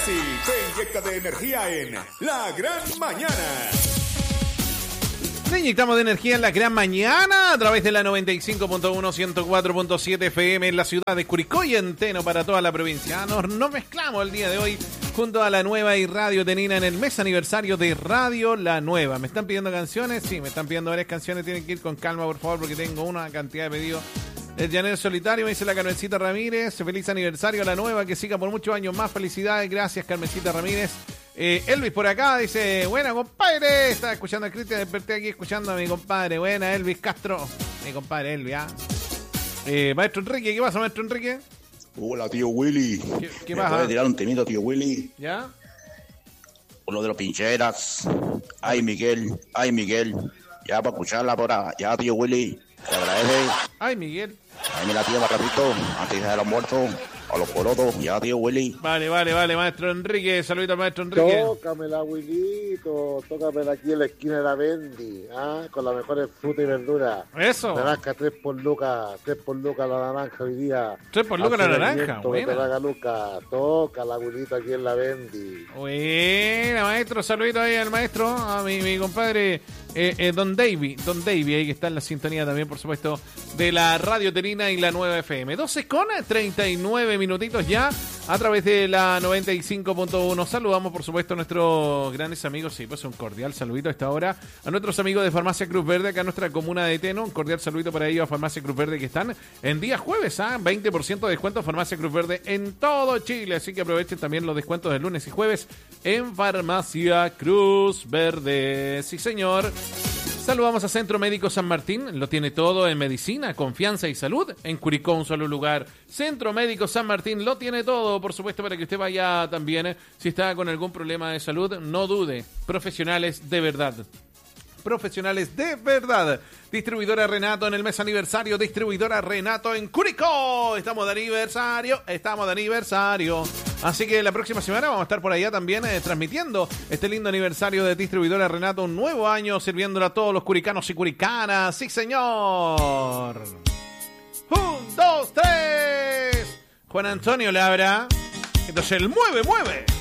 Pepsi te inyecta de energía en La Gran Mañana. Te inyectamos de energía en La Gran Mañana a través de la 95.1, 104.7 FM en la ciudad de Curicó y en Teno para toda la provincia. Nos mezclamos el día de hoy junto a La Nueva y Radio Tenina en el mes aniversario de Radio La Nueva. ¿Me están pidiendo canciones? Sí, me están pidiendo varias canciones. Tienen que ir con calma, por favor, porque tengo una cantidad de pedidos. El Llanero Solitario, me dice la Carmencita Ramírez. Feliz aniversario a La Nueva, que siga por muchos años más. Felicidades, gracias, Carmencita Ramírez. Elvis por acá dice: buena, compadre. Estaba escuchando a Cristian, desperté aquí escuchando a mi compadre. Buena, Elvis Castro. Mi compadre Elvis, ¿ah? Maestro Enrique, ¿qué pasa, Maestro Enrique? Hola, tío Willy. ¿Qué ¿Me pasa? puedes tirar un temito, tío Willy? ¿Ya? Uno de los Pincheras. Ay, Miguel. Ya para escucharla por ahí. Ya, tío Willy. Te agradece. Ay, Miguel. Dame la tía más rapidito. Antes de los muertos. A los corotos. Ya, tío Willy. Vale, Maestro Enrique. Saludito al Maestro Enrique. Tócamela, Wilito. Tócamela aquí en la esquina de la Bendy. Con las mejores frutas y verduras. Eso. Naranja 3 por Lucas. 3 por Lucas la naranja hoy día. 3 por Lucas la naranja. Buena. Lucas. Tócala, Wilito, aquí en la Bendy. Buena, maestro. Saludito ahí al maestro. A mi compadre Don Davey. Don Davey, ahí que está en la sintonía también, por supuesto, de la Radio Tenina y la Nueva FM. 12:39 minutitos ya a través de la 95.1. Saludamos, por supuesto, a nuestros grandes amigos. Sí, pues un cordial saludito a esta hora a nuestros amigos de Farmacia Cruz Verde, acá en nuestra comuna de Teno. Un cordial saludito para ellos a Farmacia Cruz Verde, que están en día jueves, 20% de descuento Farmacia Cruz Verde en todo Chile. Así que aprovechen también los descuentos de lunes y jueves en Farmacia Cruz Verde. Sí, señor. Saludamos a Centro Médico San Martín, lo tiene todo en medicina, confianza y salud. En Curicó, un solo lugar. Centro Médico San Martín lo tiene todo, por supuesto, para que usted vaya también. Si está con algún problema de salud, no dude. Profesionales de verdad. Profesionales de verdad. Distribuidora Renato en el mes aniversario. Distribuidora Renato en Curicó. Estamos de aniversario. Así que la próxima semana vamos a estar por allá también transmitiendo este lindo aniversario de Distribuidora Renato. Un nuevo año sirviéndole a todos los curicanos y curicanas. ¡Sí, señor! 1, 2, 3. Juan Antonio Labra. Entonces el mueve.